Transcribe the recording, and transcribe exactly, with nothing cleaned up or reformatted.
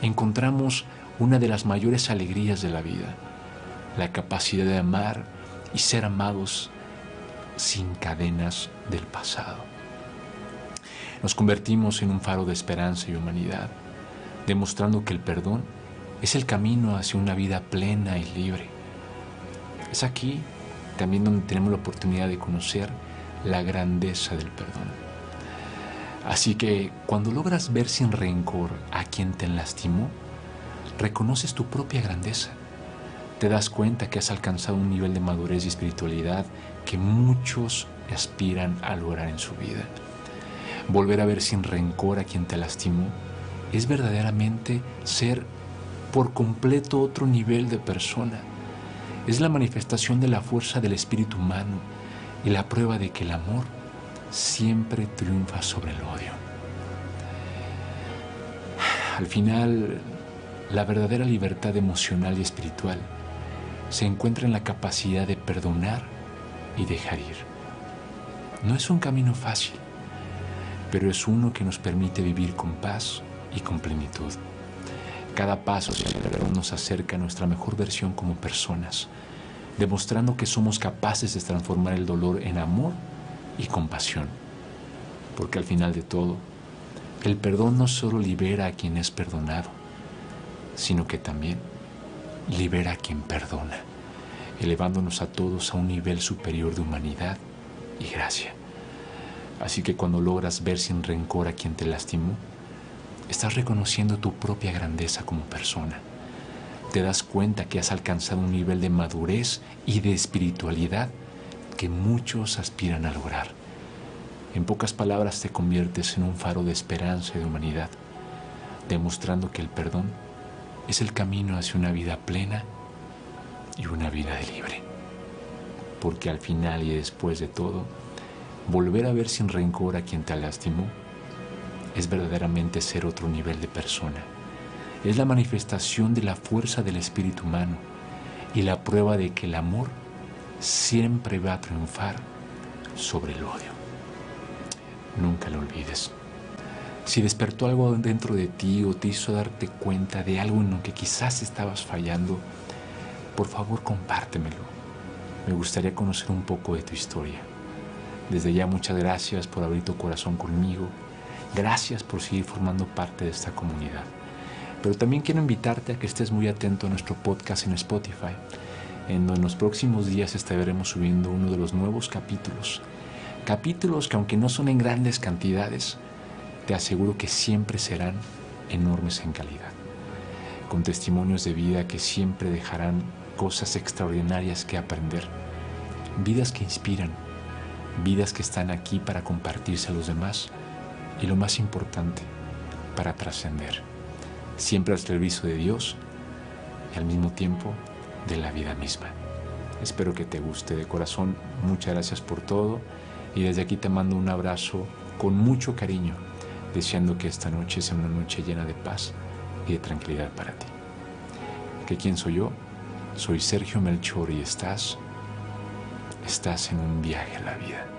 encontramos una de las mayores alegrías de la vida, la capacidad de amar y ser amados sin cadenas del pasado. Nos convertimos en un faro de esperanza y humanidad, demostrando que el perdón es el camino hacia una vida plena y libre. Es aquí también donde tenemos la oportunidad de conocer la grandeza del perdón. Así que cuando logras ver sin rencor a quien te lastimó, reconoces tu propia grandeza. Te das cuenta que has alcanzado un nivel de madurez y espiritualidad que muchos aspiran a lograr en su vida. Volver a ver sin rencor a quien te lastimó es verdaderamente ser por completo otro nivel de persona. Es la manifestación de la fuerza del espíritu humano y la prueba de que el amor siempre triunfa sobre el odio. Al final, la verdadera libertad emocional y espiritual se encuentra en la capacidad de perdonar y dejar ir. No es un camino fácil, pero es uno que nos permite vivir con paz y con plenitud. Cada paso hacia el perdón nos acerca a nuestra mejor versión como personas, demostrando que somos capaces de transformar el dolor en amor y compasión. Porque al final de todo, el perdón no solo libera a quien es perdonado, sino que también libera a quien perdona, elevándonos a todos a un nivel superior de humanidad y gracia. Así que cuando logras ver sin rencor a quien te lastimó, estás reconociendo tu propia grandeza como persona. Te das cuenta que has alcanzado un nivel de madurez y de espiritualidad que muchos aspiran a lograr. En pocas palabras, te conviertes en un faro de esperanza y de humanidad, demostrando que el perdón es el camino hacia una vida plena y una vida de libre. Porque al final y después de todo, volver a ver sin rencor a quien te lastimó es verdaderamente ser otro nivel de persona. Es la manifestación de la fuerza del espíritu humano y la prueba de que el amor siempre va a triunfar sobre el odio. Nunca lo olvides. Si despertó algo dentro de ti o te hizo darte cuenta de algo en lo que quizás estabas fallando, por favor compártemelo. Me gustaría conocer un poco de tu historia. Desde ya muchas gracias por abrir tu corazón conmigo. Gracias por seguir formando parte de esta comunidad. Pero también quiero invitarte a que estés muy atento a nuestro podcast en Spotify, en donde en los próximos días estaremos subiendo uno de los nuevos capítulos. Capítulos que, aunque no son en grandes cantidades, te aseguro que siempre serán enormes en calidad, con testimonios de vida que siempre dejarán cosas extraordinarias que aprender, vidas que inspiran, vidas que están aquí para compartirse a los demás y, lo más importante, para trascender, siempre al servicio de Dios y al mismo tiempo de la vida misma. Espero que te guste de corazón. Muchas gracias por todo y desde aquí te mando un abrazo con mucho cariño, deseando que esta noche sea una noche llena de paz y de tranquilidad para ti. ¿Que quién soy yo? Soy Sergio Melchor y estás, estás en un viaje a la vida.